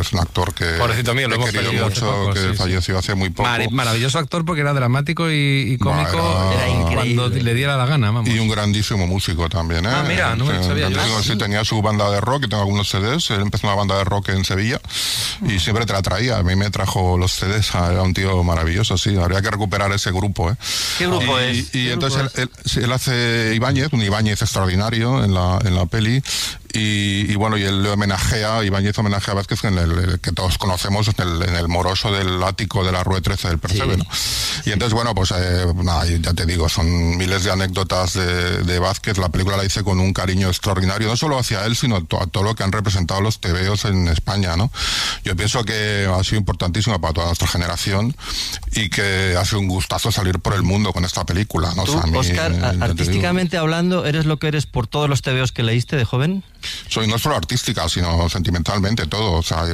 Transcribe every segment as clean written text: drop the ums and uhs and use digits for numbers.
es un actor que pobrecito mío, lo hemos querido perdido mucho, hace poco, que falleció hace muy poco. Maravilloso actor porque era dramático y cómico, era increíble. cuando le diera la gana, vamos. Y un grandísimo músico también, ¿eh? Ah, mira, no me sabía yo. Sí, tenía su banda de rock, y tengo algunos CDs. Él empezó una banda de rock en Sevilla y siempre te la traía. A mí me trajo los CDs, era un tío maravilloso, sí. Habría que recuperar ese grupo, ¿eh? ¿Qué grupo es? Y entonces él hace Ibáñez, un Ibáñez extraordinario en la peli. Y bueno, y él le homenajea, Ibáñez homenajea a Vázquez en el que todos conocemos, en el moroso del ático de la Rue 13 del Percebe, sí. ¿No? Y entonces, bueno, pues nada, ya te digo, son miles de anécdotas de Vázquez. La película la hice con un cariño extraordinario, no solo hacia él, sino a todo lo que han representado los tebeos en España, ¿no? Yo pienso que ha sido importantísimo para toda nuestra generación y que ha sido un gustazo salir por el mundo con esta película, ¿no? ¿Tú, o sea, a mí, Óscar, artísticamente hablando, eres lo que eres por todos los tebeos que leíste de joven? Soy no solo artística, sino sentimentalmente todo. O sea,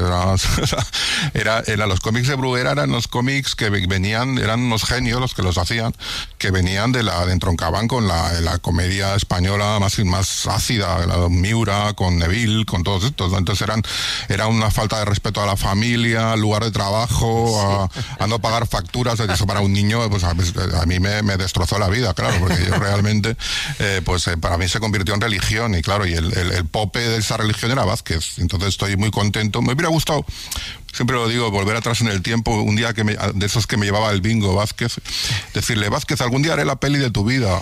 era los cómics de Bruguera, eran los cómics que venían, eran unos genios los que los hacían, que venían entroncaban con la comedia española más ácida, la de Miura, con Neville, con todos estos, ¿no? Entonces era una falta de respeto a la familia, al lugar de trabajo, a no pagar facturas. Eso para un niño, pues a mí me destrozó la vida, claro, porque yo realmente, para mí se convirtió en religión, y claro, y el pope de esa religión era Vázquez. Entonces estoy muy contento. Me hubiera gustado, siempre lo digo, volver atrás en el tiempo, un día de esos que me llevaba el bingo Vázquez, decirle: Vázquez, algún día haré la peli de tu vida.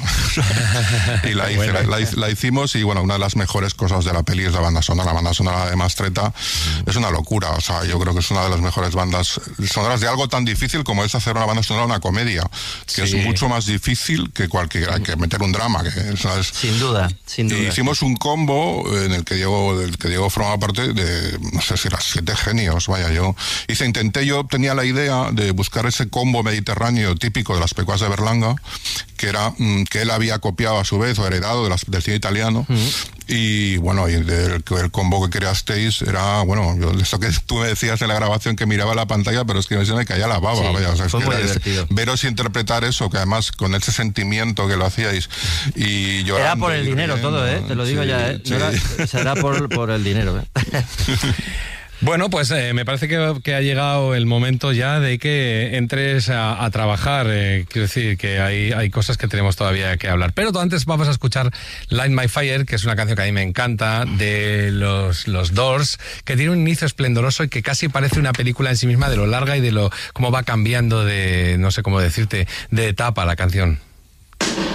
Y la hicimos, y bueno, una de las mejores cosas de la peli es la banda sonora de Mastretta. Es una locura, o sea, yo creo que es una de las mejores bandas sonoras de algo tan difícil como es hacer una banda sonora, una comedia, que es mucho más difícil que que meter un drama, sin duda. Y hicimos un combo en el que Diego formaba parte de, no sé si eran 7 genios, vaya. Yo tenía la idea de buscar ese combo mediterráneo típico de las pecuas de Berlanga, que él había copiado a su vez o heredado del cine italiano. Y bueno, y el combo que creasteis era, bueno, esto que tú me decías en la grabación, que miraba la pantalla, pero es que se me caía la baba. Sí, vaya, o sea, fue muy divertido. Veros interpretar eso, que además con ese sentimiento que lo hacíais, y llorando. Era por el dinero todo, te lo digo ya, Sí. No será por el dinero. Bueno, pues me parece que ha llegado el momento ya de que entres a trabajar. Quiero decir que hay cosas que tenemos todavía que hablar. Pero antes vamos a escuchar Light My Fire, que es una canción que a mí me encanta, de los Doors, que tiene un inicio esplendoroso y que casi parece una película en sí misma, de lo larga y de cómo va cambiando de, no sé cómo decirte, de etapa la canción.